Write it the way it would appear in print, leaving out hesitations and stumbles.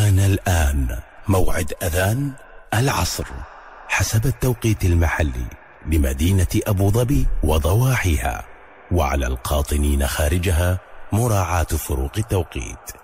حان الآن موعد أذان العصر حسب التوقيت المحلي بمدينة أبو ظبي وضواحيها، وعلى القاطنين خارجها مراعاة فروق التوقيت.